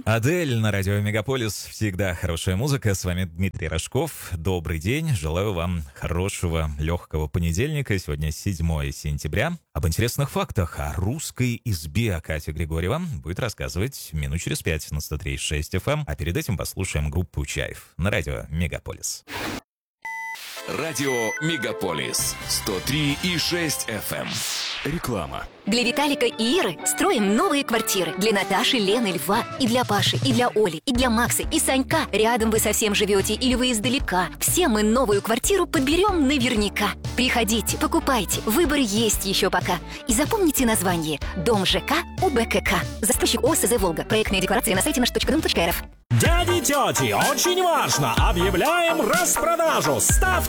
Адель на радио Мегаполис. Всегда хорошая музыка. С вами Дмитрий Рожков. Добрый день. Желаю вам хорошего, легкого понедельника. Сегодня 7 сентября. Об интересных фактах о русской избе Катя Григорьева будет рассказывать минут через 5 на 103.6 FM. А перед этим послушаем группу «Чайф» на радио Мегаполис. Радио Мегаполис 103,6 FM. Реклама. Для Виталика и Иры строим новые квартиры. Для Наташи, Лены, Льва, и для Паши, и для Оли, и для Макса, и Санька. Рядом вы совсем живете или вы издалека. Все мы новую квартиру подберем наверняка. Приходите, покупайте. Выбор есть еще пока. И запомните название. Дом ЖК УБКК. Застройщик ОСЗ «Волга». Проектная декларация на сайте наш.дом.рф. Дяди, тети, очень важно! Объявляем распродажу! Ставьте